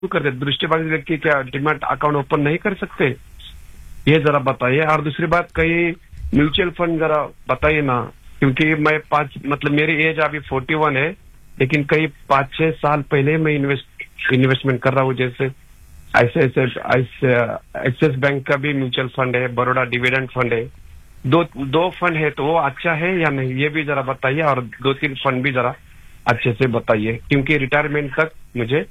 कर दे, दृष्टिबाधित व्यक्ति क्या डीमैट अकाउंट ओपन नहीं कर सकते? ये जरा बताइए। और दूसरी बात, कहीं म्यूचुअल फंड जरा बताइए ना, क्योंकि मैं मतलब मेरी एज अभी 41 है, लेकिन कई 5-6 साल पहले मैं इन्वेस्टमेंट कर रहा हूँ। जैसे एक्सिस बैंक का भी म्यूचुअल फंड है, बड़ौदा डिविडेंड फंड है, दो फंड है, तो वो अच्छा है या नहीं, ये भी जरा बताइए। और 2-3 फंड भी जरा अच्छे से बताइए, क्योंकि रिटायरमेंट तक मुझे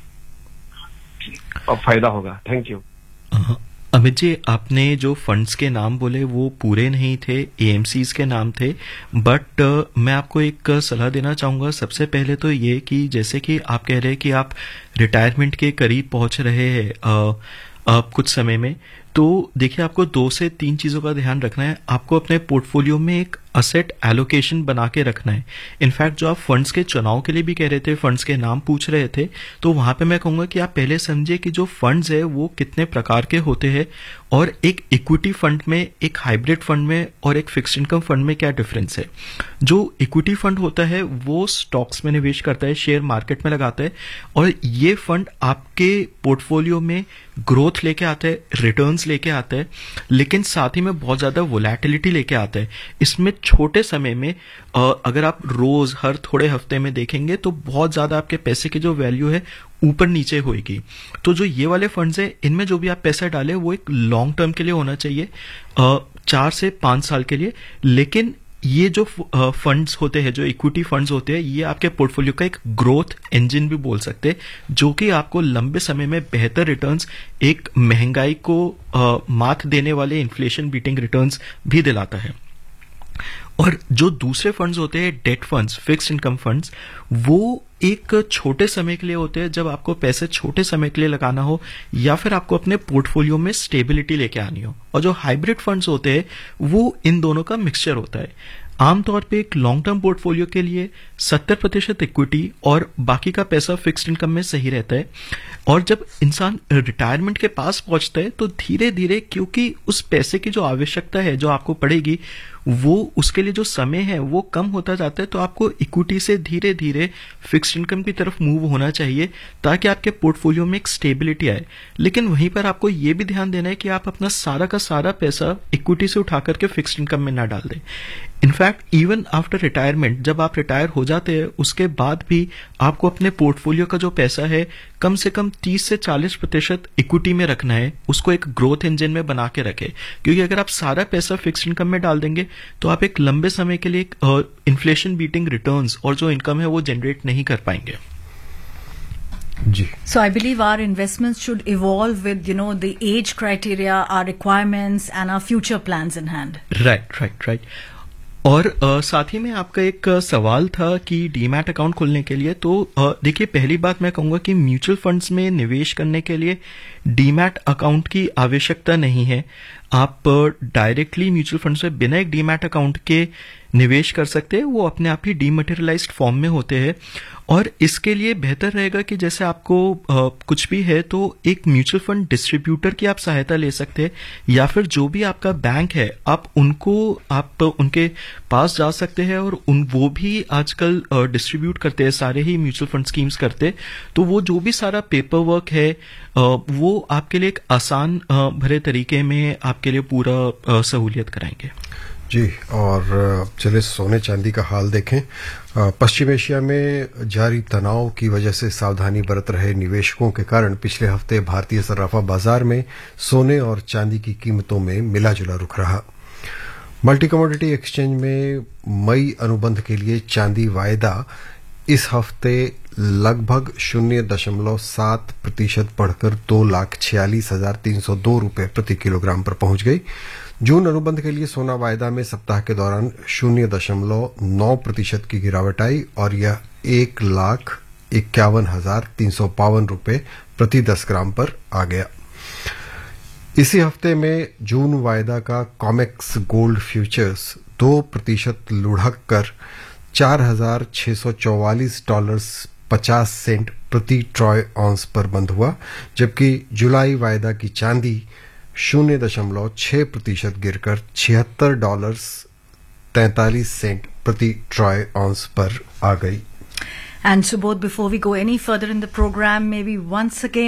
फायदा होगा। Thank you. अमित जी, आपने जो फंड्स के नाम बोले वो पूरे नहीं थे, एएमसीज के नाम थे। बट मैं आपको एक सलाह देना चाहूंगा। सबसे पहले तो ये कि जैसे कि आप कह रहे हैं कि आप रिटायरमेंट के करीब पहुंच रहे हैं कुछ समय में, तो देखिए आपको 2 से 3 चीजों का ध्यान रखना है। आपको अपने पोर्टफोलियो में एक असेट एलोकेशन बना के रखना है। इनफैक्ट जो आप फंड्स के चुनाव के लिए भी कह रहे थे, फंड्स के नाम पूछ रहे थे, तो वहां पे मैं कहूंगा कि आप पहले समझिए कि जो फंड्स है वो कितने प्रकार के होते हैं, और एक इक्विटी फंड में, एक हाइब्रिड फंड में और एक फिक्स्ड इनकम फंड में क्या डिफरेंस है। जो इक्विटी फंड होता है वो स्टॉक्स में निवेश करता है, शेयर मार्केट में लगाता है, और ये फंड आपके पोर्टफोलियो में ग्रोथ लेके आता है, रिटर्न्स लेके आता है, लेकिन साथ ही में बहुत ज्यादा वोलेटिलिटी लेके आता है। इसमें छोटे समय में अगर आप रोज हर थोड़े हफ्ते में देखेंगे तो बहुत ज्यादा आपके पैसे की जो वैल्यू है ऊपर नीचे होगी। तो जो ये वाले फंड्स है, इनमें जो भी आप पैसा डालें वो एक लॉन्ग टर्म के लिए होना चाहिए, 4 से 5 साल के लिए। लेकिन ये जो फंड्स होते हैं, जो इक्विटी फंड्स होते हैं, ये आपके पोर्टफोलियो का एक ग्रोथ इंजन भी बोल सकते हैं, जो कि आपको लंबे समय में बेहतर रिटर्न्स, एक महंगाई को मात देने वाले इन्फ्लेशन बीटिंग रिटर्न्स भी दिलाता है। और जो दूसरे फंड्स होते हैं, date funds, fixed income funds, वो एक छोटे समय के लिए होते हैं, जब आपको पैसे छोटे समय के लिए लगाना हो या फिर आपको अपने पोर्टफोलियो में स्टेबिलिटी लेके आनी हो। और जो हाइब्रिड फंड्स होते हैं वो इन दोनों का मिक्सचर होता है। आमतौर पे एक लॉन्ग टर्म पोर्टफोलियो के लिए 70% इक्विटी और बाकी का पैसा फिक्स्ड इनकम में सही रहता है। और जब इंसान रिटायरमेंट के पास पहुंचता है तो धीरे धीरे, क्योंकि उस पैसे की जो आवश्यकता है जो आपको पड़ेगी, वो उसके लिए जो समय है वो कम होता जाता है, तो आपको इक्विटी से धीरे धीरे फिक्स्ड इनकम की तरफ मूव होना चाहिए, ताकि आपके पोर्टफोलियो में एक स्टेबिलिटी आए। लेकिन वहीं पर आपको ये भी ध्यान देना है कि आप अपना सारा का सारा पैसा इक्विटी से उठा करके फिक्स्ड इनकम में ना डाल दें। इनफैक्ट इवन आफ्टर रिटायरमेंट, जब आप रिटायर हो जाते हैं उसके बाद भी आपको अपने पोर्टफोलियो का जो पैसा है कम से कम 30 से 40% इक्विटी में रखना है, उसको एक ग्रोथ इंजन में बना के रखें। क्योंकि अगर आप सारा पैसा फिक्स्ड इनकम में डाल देंगे तो आप एक लंबे समय के लिए इन्फ्लेशन बीटिंग रिटर्न्स और जो इनकम है वो जनरेट नहीं कर पाएंगे। जी। So I believe our investments should evolve with, the age criteria, our requirements and our future plans in hand. Right. और साथ ही में आपका एक सवाल था कि डीमैट अकाउंट खोलने के लिए, तो देखिए पहली बात मैं कहूंगा कि म्यूचुअल फंड्स में निवेश करने के लिए डीमैट अकाउंट की आवश्यकता नहीं है। आप डायरेक्टली म्यूचुअल फंड्स में बिना एक डीमैट अकाउंट के निवेश कर सकते हैं, वो अपने आप ही डीमटेरियलाइज्ड फॉर्म में होते हैं। और इसके लिए बेहतर रहेगा कि जैसे आपको कुछ भी है तो एक म्यूचुअल फंड डिस्ट्रीब्यूटर की आप सहायता ले सकते हैं, या फिर जो भी आपका बैंक है आप उनके पास जा सकते हैं, और वो भी आजकल डिस्ट्रीब्यूट करते हैं, सारे ही म्यूचुअल फंड स्कीम्स करते। तो वो जो भी सारा पेपर वर्क है वो आपके लिए एक आसान भरे तरीके में आपके लिए पूरा सहूलियत कराएंगे। जी। और चलिए सोने चांदी का हाल देखें। पश्चिम एशिया में जारी तनाव की वजह से सावधानी बरत रहे निवेशकों के कारण पिछले हफ्ते भारतीय सर्राफा बाजार में सोने और चांदी की कीमतों में मिला जुला रुख रहा। मल्टी कमोडिटी एक्सचेंज में मई अनुबंध के लिए चांदी वायदा इस हफ्ते लगभग 0.7% बढ़कर 2,46,302 रुपये प्रति किलोग्राम पर पहुंच गई। जून अनुबंध के लिए सोना वायदा में सप्ताह के दौरान 0.9% की गिरावट आई और यह 1,51,352 रुपये प्रति 10 ग्राम पर आ गया। इसी हफ्ते में जून वायदा का कॉमेक्स गोल्ड फ्यूचर्स 2% लुढ़क कर $4,644.50 प्रति ट्रॉय ऑन्स पर बंद हुआ, जबकि जुलाई वायदा की चांदी 0.6% गिरकर $76.43 प्रति ट्रॉय ऑन्स पर आ गई। And Subodh, before we go any further in the program, maybe once again